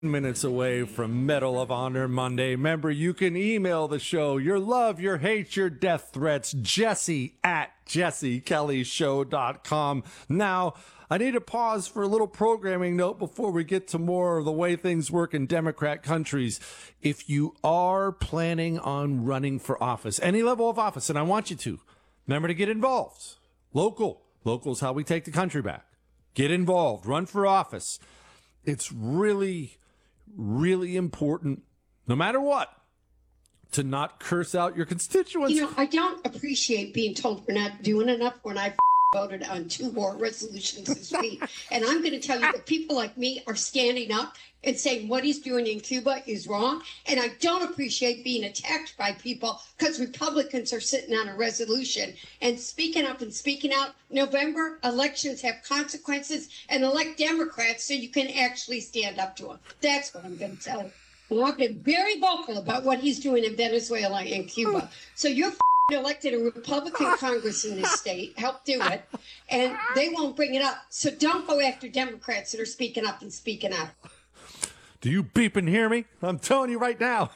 Minutes away from Medal of Honor Monday. Remember, you can email the show your love, your hate, your death threats, Jesse at jessekellyshow.com. Now, I need to pause for a little programming note before we get to more of the way things work in Democrat countries. If you are planning on running for office, any level of office, and I want you to, remember to get involved. Local is how we take the country back. Get involved. Run for office. It's really important, no matter what, to not curse out your constituents. You know, I don't appreciate being told we're not doing enough when I voted on 2 war resolutions this week. And I'm going to tell you that people like me are standing up and saying what he's doing in Cuba is wrong. And I don't appreciate being attacked by people because Republicans are sitting on a resolution and speaking up and speaking out. November elections have consequences, and elect Democrats so you can actually stand up to them. That's what I'm going to tell you. And I've been very vocal about what he's doing in Venezuela and Cuba. So you're elected a Republican Congress in this state, help do it, and they won't bring it up. So don't go after Democrats that are speaking up and speaking out. Do you beep and hear me? I'm telling you right now.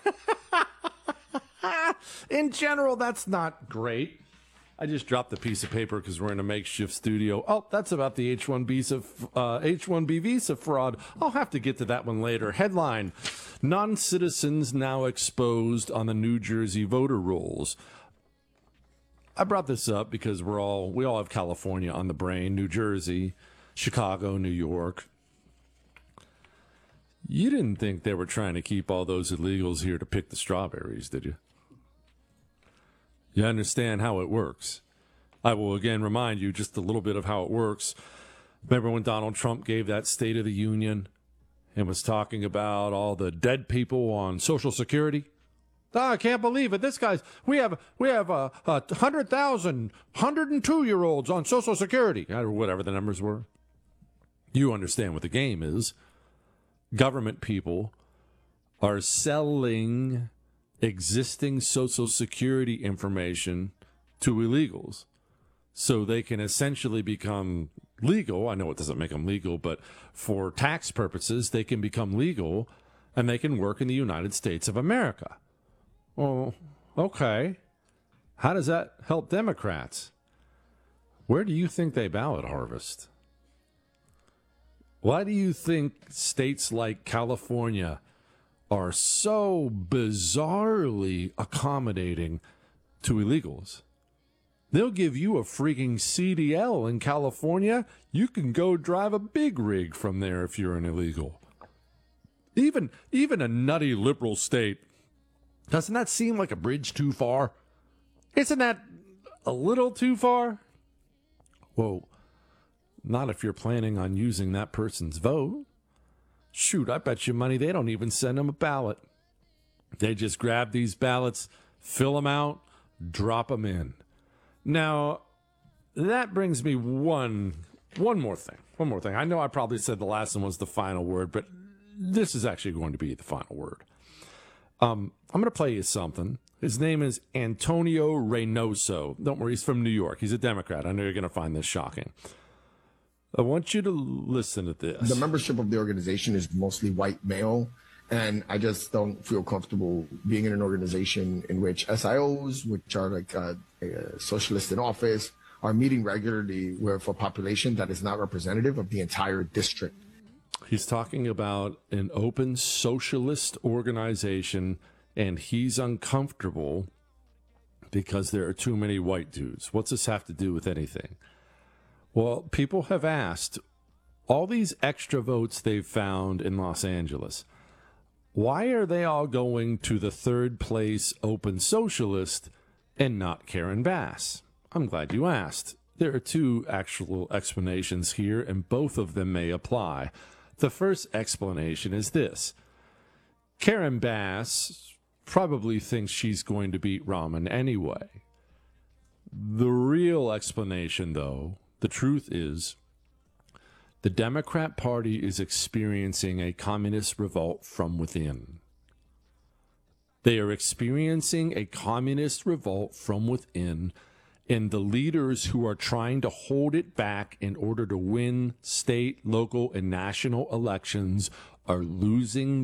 In general, that's not great. I just dropped the piece of paper because we're in a makeshift studio. Oh, that's about the H-1B visa fraud. I'll have to get to that one later. Headline, non-citizens now exposed on the New Jersey voter rolls. I brought this up because we all have California on the brain, New Jersey, Chicago, New York. You didn't think they were trying to keep all those illegals here to pick the strawberries, did you? You understand how it works. I will again remind you just a little bit of how it works. Remember when Donald Trump gave that State of the Union and was talking about all the dead people on Social Security? Oh, I can't believe it. We have 100,000 102-year-olds on Social Security, or whatever the numbers were. You understand what the game is. Government people are selling existing Social Security information to illegals so they can essentially become legal. I know it doesn't make them legal, but for tax purposes, they can become legal and they can work in the United States of America. Well, okay. How does that help Democrats? Where do you think they ballot harvest? Why do you think states like California are so bizarrely accommodating to illegals? They'll give you a freaking CDL in California. You can go drive a big rig from there if you're an illegal. Even a nutty liberal state. Doesn't that seem like a bridge too far? Isn't that a little too far? Well, not if you're planning on using that person's vote. Shoot, I bet you money they don't even send them a ballot. They just grab these ballots, fill them out, drop them in. Now, that brings me one more thing. One more thing. I know I probably said the last one was the final word, but this is actually going to be the final word. I'm going to play you something. His name is Antonio Reynoso. Don't worry, he's from New York. He's a Democrat. I know you're going to find this shocking. I want you to listen to this. The membership of the organization is mostly white male, and I just don't feel comfortable being in an organization in which SIOs, which are like socialists in office, are meeting regularly with a population that is not representative of the entire district. He's talking about an open socialist organization, and he's uncomfortable because there are too many white dudes. What's this have to do with anything? Well, people have asked, all these extra votes they've found in Los Angeles, why are they all going to the third place open socialist and not Karen Bass? I'm glad you asked. There are two actual explanations here, and both of them may apply. The first explanation is this. Karen Bass probably thinks she's going to beat Rahman anyway. The real explanation, though, the truth is, the Democrat Party is experiencing a communist revolt from within. They are experiencing a communist revolt from within, and the leaders who are trying to hold it back in order to win state, local, and national elections are losing